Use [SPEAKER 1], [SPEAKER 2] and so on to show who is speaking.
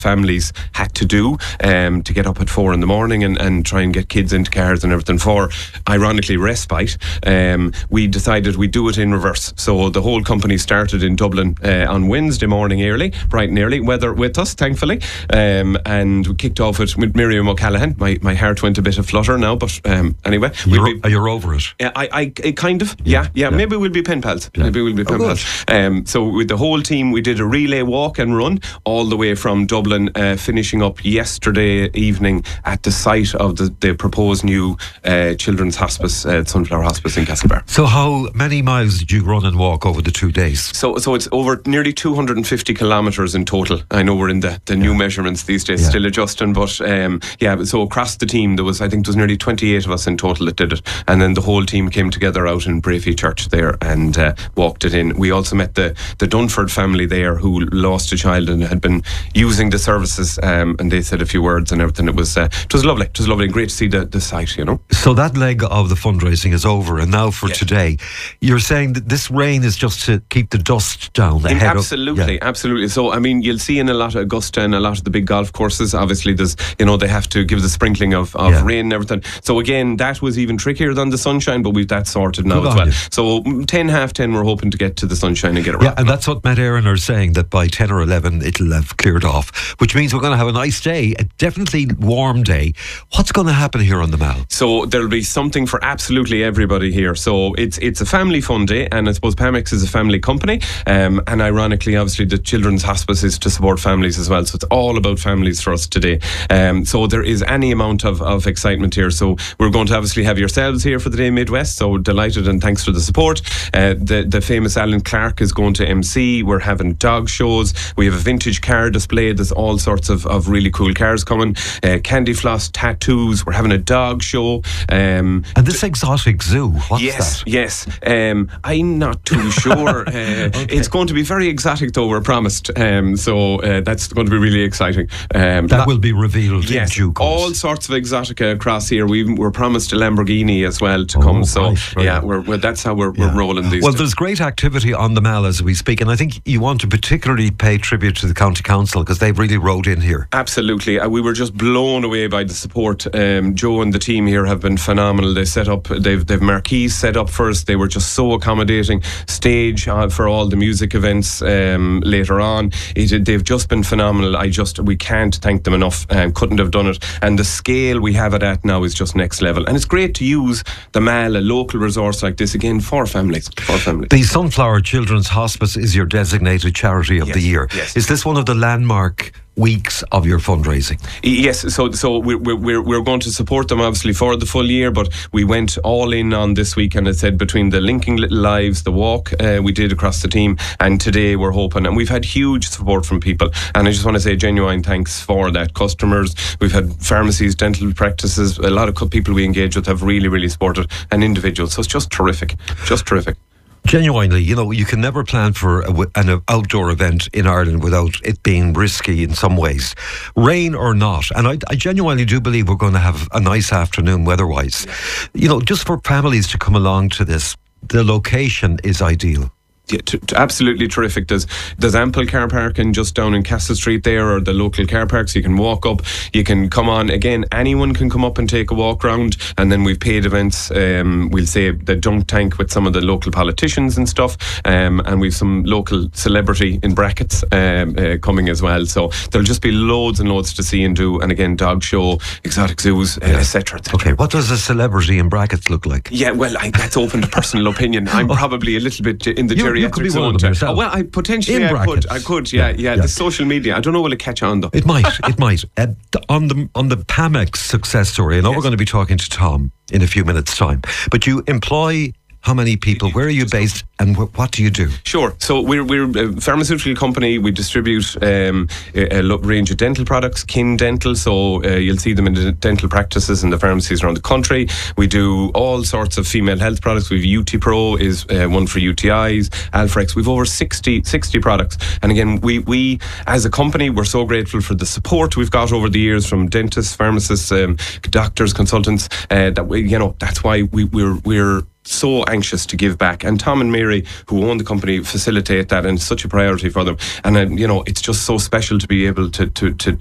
[SPEAKER 1] families had to do to get up at 4 a.m. and try and get kids into cars and everything for, ironically, respite. We decided we'd do it in reverse. So the whole company started in Dublin on Wednesday morning early, bright and early, weather with us, thankfully, and we kicked off with Miriam O'Callaghan. My heart went a bit of flutter now, but anyway.
[SPEAKER 2] You're over it?
[SPEAKER 1] I kind of, yeah. Maybe we'll be pen pals. So with the whole team, we did a relay walk and run all the way from Dublin, finishing up yesterday evening at the site of the proposed new children's hospice, Sunflower Hospice in Castlebar.
[SPEAKER 2] So how many miles did you run and walk over the 2 days?
[SPEAKER 1] So it's over nearly 250 kilometres in total. I know we're in the new measurements these days, still adjusting, but so across the team there was nearly 28 of us in total that did it, and then the whole team came together out in Brafey Church there and walked it in. We also met the Dunford family there who lost a child and had been using the services, and they said a few words and everything. It was lovely. It was lovely and great to see the site, you know.
[SPEAKER 2] So that leg of the fundraising is over, and now for today, you're saying that this rain is just to keep the dust down.
[SPEAKER 1] Absolutely. So I mean, you'll see in a lot of Augusta and a lot of the big golf courses, obviously there's, they have to give the sprinkling of rain and everything. So again, that was even trickier than the sunshine, but we've that sorted now as well. So 10:30 we're hoping to get to the sunshine and get it.
[SPEAKER 2] Yeah, and that's what Met Éireann are saying, that by 10 or 11 it'll have cleared off, which means we're going to have a nice day, a definitely warm day. What's going to happen here on the Mall?
[SPEAKER 1] So there'll be something for absolutely everybody here. So it's a family fun day, and I suppose Pamex is a family company, and ironically, obviously, the Children's Hospice is to support families as well. So it's all about families for us today. So there is any amount of excitement here. So we're going to obviously have yourselves here for the Day Midwest. So delighted, and thanks for the support. The famous Alan Clark is going to MC. We're having dog shows. We have a vintage car display. There's all sorts of really cool cars coming. Candy floss, tattoos. We're having a dog show.
[SPEAKER 2] And this exotic zoo, what's that?
[SPEAKER 1] Yes. I'm not too sure. It's going to be very exotic, though, we're promised. So that's going to be really exciting.
[SPEAKER 2] That will be revealed in due course.
[SPEAKER 1] All sorts of exotica across here. We're promised a Lamborghini as well to come. So that's how we're rolling these.
[SPEAKER 2] Well, there's great activity on the Mall as we speak, and I think you want to particularly pay tribute to the County Council because they've really rode in here.
[SPEAKER 1] Absolutely. We were just blown away by the support. Joe and the team here have been phenomenal. They set up, they've marquees set up first. They were just so accommodating. Stage for all the music events later on. They've just been phenomenal. We can't thank them enough. Couldn't have done it. And the scale we have it at now is just next level. And it's great to use the Mall, a local resource like this, again, for families.
[SPEAKER 2] The Sunflower Children's Hospice is your designated charity of the year.
[SPEAKER 1] Yes.
[SPEAKER 2] Is this one of the landmark weeks of your fundraising?
[SPEAKER 1] Yes, so we're going to support them obviously for the full year, but we went all in on this week, and I said between the Linking Little Lives, the walk we did across the team, and today we're hoping, and we've had huge support from people, and I just want to say genuine thanks for that. Customers, we've had pharmacies, dental practices, a lot of people we engage with have really supported, and individuals, so it's just terrific.
[SPEAKER 2] Genuinely, you can never plan for an outdoor event in Ireland without it being risky in some ways, rain or not. And I genuinely do believe we're going to have a nice afternoon weather-wise. Just for families to come along to this, the location is ideal.
[SPEAKER 1] Absolutely terrific. There's ample car parking just down in Castle Street there, or the local car parks. You can walk up, you can come on. Again, anyone can come up and take a walk round, and then we've paid events. We'll say the dunk tank with some of the local politicians and stuff, and we've some local celebrity in brackets coming as well. So there'll just be loads and loads to see and do. And again, dog show, exotic zoos, etc.
[SPEAKER 2] Okay, what does a celebrity in brackets look like?
[SPEAKER 1] Yeah, well, that's open to personal opinion. I'm probably a little bit in the
[SPEAKER 2] you could be one of them yourself.
[SPEAKER 1] Well, I could. Yeah. The social media. I don't know will it catch on though.
[SPEAKER 2] It might. On the Pamex success story, I know we're going to be talking to Tom in a few minutes' time, but you employ how many people? Where are you based? And what do you do?
[SPEAKER 1] Sure. So we're a pharmaceutical company. We distribute a range of dental products, Kin Dental. So you'll see them in the dental practices and the pharmacies around the country. We do all sorts of female health products. We've UT Pro is one for UTIs, Alfrex. We've over 60 products. And again, we as a company, we're so grateful for the support we've got over the years from dentists, pharmacists, doctors, consultants. That's why we're so anxious to give back, and Tom and Mary, who own the company, facilitate that, and it's such a priority for them. And it's just so special to be able to